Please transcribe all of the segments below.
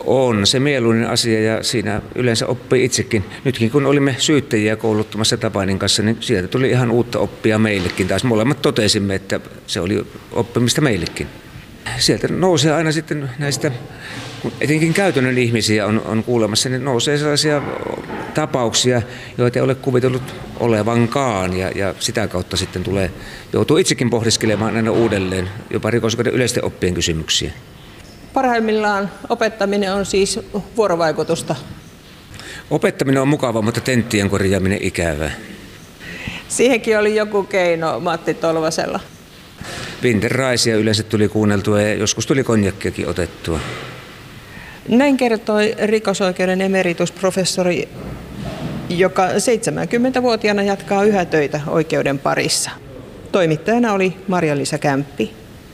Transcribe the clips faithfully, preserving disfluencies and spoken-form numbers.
On se mieluinen asia ja siinä yleensä oppii itsekin. Nytkin kun olimme syyttäjiä kouluttamassa Tapanin kanssa, niin sieltä tuli ihan uutta oppia meillekin. Taas molemmat totesimme, että se oli oppimista meillekin. Sieltä nousee aina sitten näistä, kun etenkin käytännön ihmisiä on, on kuulemassa, niin nousee sellaisia tapauksia, joita ei ole kuvitellut olevankaan. Ja, ja sitä kautta sitten tulee, joutuu itsekin pohdiskelemaan aina uudelleen jopa rikosoikeuden yleisten oppien kysymyksiä. Parhaimmillaan opettaminen on siis vuorovaikutusta. Opettaminen on mukavaa, mutta tenttien korjaaminen ikävää. Siihenkin oli joku keino Matti Tolvasella. Winterraisia yleensä tuli kuunneltua ja joskus tuli konjakkiakin otettua. Näin kertoi rikosoikeuden emeritusprofessori, joka seitsemänkymmentävuotiaana jatkaa yhä töitä oikeuden parissa. Toimittajana oli Marja-Liisa Kämppi.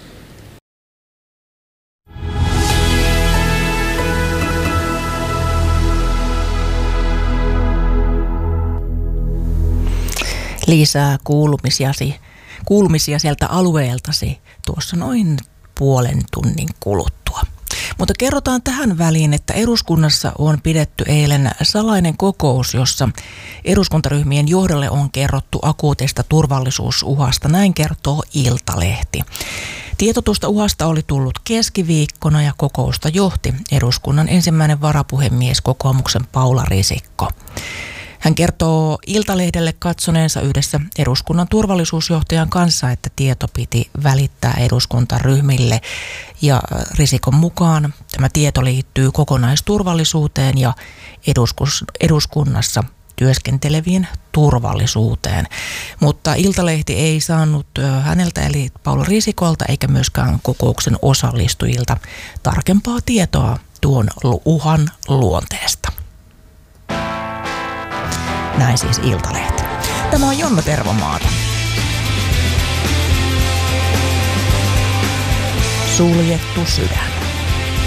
Lisää kuulumisiasi, kuulumisia sieltä alueeltasi tuossa noin puolen tunnin kuluttua. Mutta kerrotaan tähän väliin, että eduskunnassa on pidetty eilen salainen kokous, jossa eduskuntaryhmien johdolle on kerrottu akuutista turvallisuusuhasta. Näin kertoo Iltalehti. Tieto tuosta uhasta oli tullut keskiviikkona ja kokousta johti eduskunnan ensimmäinen varapuhemies kokoomuksen Paula Risikko. Hän kertoo Iltalehdelle katsoneensa yhdessä eduskunnan turvallisuusjohtajan kanssa, että tieto piti välittää eduskuntaryhmille. Ja Risikon mukaan tämä tieto liittyy kokonaisturvallisuuteen ja eduskunnassa työskentelevien turvallisuuteen. Mutta Iltalehti ei saanut häneltä eli Paula Risikolta eikä myöskään kokouksen osallistujilta tarkempaa tietoa tuon uhan luonteesta. Näin siis Iltalehti. Tämä on Jonna Tervomaata. Suljettu sydän.